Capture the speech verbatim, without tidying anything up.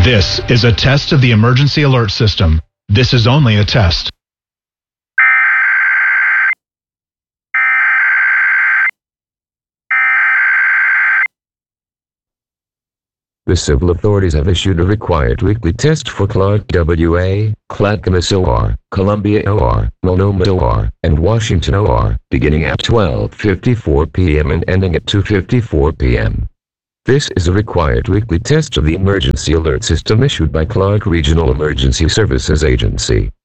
This is a test of the emergency alert system. This is only a test. The civil authorities have issued a required weekly test for Clark W A, Clackamas O R, Columbia O R, Multnomah O R, and Washington O R, beginning at twelve fifty-four p m and ending at two fifty-four p m This is a required weekly test of the emergency alert system issued by Clark Regional Emergency Services Agency.